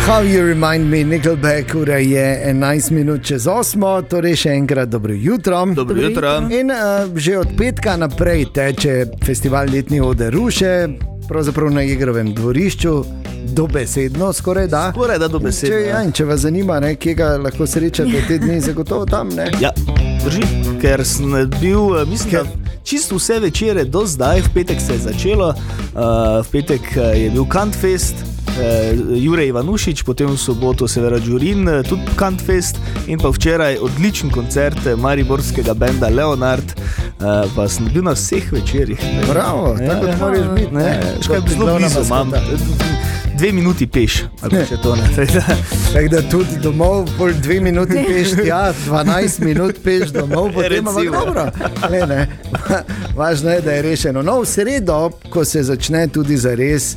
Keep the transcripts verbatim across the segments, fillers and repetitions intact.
How you remind me, Nickelback, ura je enajst minut čez osmo, torej še enkrat dobro jutro. Dobro jutro. In uh, že od petka naprej teče festival Letni oder Ruše, pravzaprav na Jegrovem dvorišču, dobesedno skoraj da. Skoraj da dobesedno. Če, ja, in če vas zanima, ne, kje ga lahko srečate te dni, zagotovo tam, ne? Ja, drži, ker sem bil, mislim, ker... da čisto vse večere do zdaj, v petek se je začelo, uh, v petek je bil Kantfest, Jure Ivanušič, potem v soboto Severa Đurin, tudi Kantfest, in pa včeraj odličen koncert mariborskega benda Leonard, pa sem bil na vseh večerih. Bravo, ne, tako kot moraš biti. Ne, škaj zelo blizu imam, dve minuti peš, ali še to ne. Tako da tudi domov, pol dve minuti peš, ja, dvanajst minut peš domov, potem imamo dobro. Ne, ne, važno je, da je rešeno. No, v sredo, ko se začne tudi zares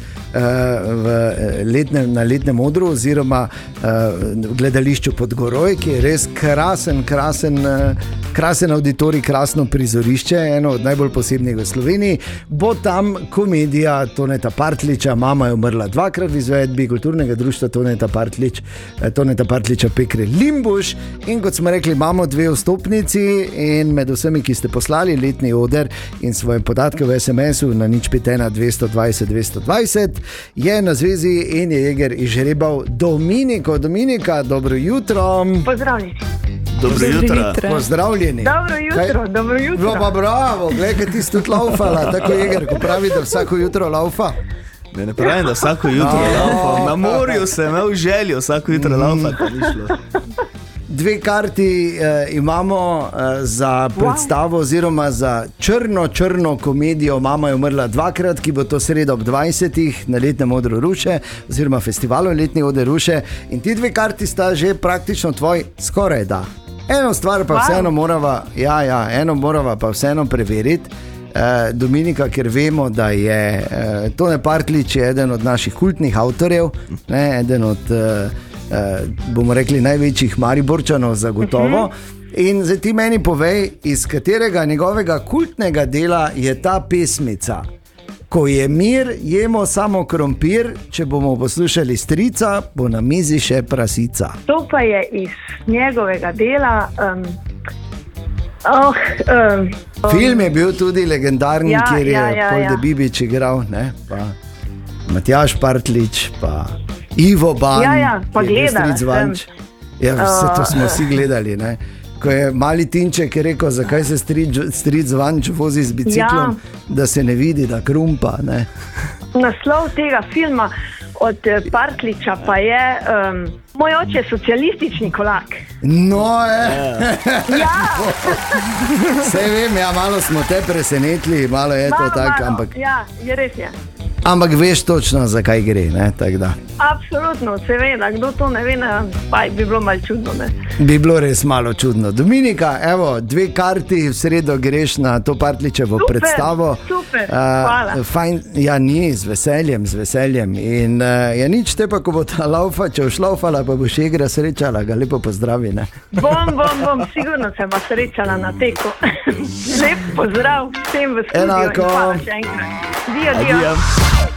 v letnem, na letnem odru oziroma v gledališču pod Goroj, ki je res krasen, krasen, krasen auditorij, krasno prizorišče, eno od najbolj posebnih v Sloveniji, bo tam komedija Toneta Partliča, Mama je umrla dvakrat v izvedbi kulturnega društva Toneta Partlič, Toneta Partliča Pekre Limbuš, in kot smo rekli, imamo dve vstopnici in med vsemi, ki ste poslali letni oder in svoje podatke v es em esu na nič pet ena dvesto dvajset dvesto dvajset, je na zvezi in je Jeger izžrebal Dominiko. Dominika, dobro jutro. Pozdravljeni. Dobro jutro. Pozdravljeni. Dobro jutro, Kaj? dobro jutro. No, pa bravo, gledaj, kaj ti si tudi laufala, tako Jeger, ko pravi, da vsako jutro laufa. Ne, ne pravim, da vsako jutro no. laufa. Na morju sem imel željo vsako jutro mm. laufa, pa ni šlo. Dve karti eh, imamo eh, za predstavo oziroma za črno, črno komedijo Mama je umrla dvakrat, ki bo to sredo ob dvajsetih na letnem odru Ruše oziroma festivalu Letni oder Ruše, in ti dve karti sta že praktično tvoj skoraj da. Eno stvar pa vseeno morava, ja, ja, eno morava pa vseeno preveriti. Uh, Dominika, ker vemo, da je uh, Tone Partlič je eden od naših kultnih avtorjev, ne, eden od, uh, uh, bomo rekli, največjih Mariborčanov zagotovo. Uh-huh. In zdaj ti meni povej, iz katerega njegovega kultnega dela je ta pesmica. Ko je mir, jemo samo krompir, če bomo poslušali strica, bo na mizi še prasica. To pa je iz njegovega dela... Um... Oh, um, um, Film je bil tudi legendarni, ja, kjer je ja, ja, Polde ja. Bibič igral, ne? Pa Matjaž Partlič, pa Ivo Ban, ja, ja, pa gledala sem. Ja, vse to smo vsi gledali, ne? Ko je mali Tinček je rekel, zakaj se stric, stric Vanč vozi z biciklom, ja. Da se ne vidi, da krumpa, ne? Naslov tega filma od Partliča pa je um, Moj oče je socialistični kolak. No, je. Ja. Sej vem, ja, malo smo te presenetili, malo je malo, to tako, ampak... Ja, je res je. Ampak veš točno, zakaj gre, ne, tak da. Absolutno, seveda, kdo to ne ve, ne, pa bi bilo malo čudno, ne. Bi bilo res malo čudno. Dominika, evo, dve karti, v sredo greš na to Partličevo super, predstavo. Super, hvala. Uh, fajn, ja, ni, z veseljem, z veseljem. In uh, ja, nič te pa, ko bo ta laufa, če boš laufala, pa boš Jegra srečala, ga lepo pozdravi, ne. Bom, bom, bom, sigurno se bo srečala na teku. Lep pozdrav vsem v studiu. Enako. In hvala še enkrat. Dio, dio. Adijo.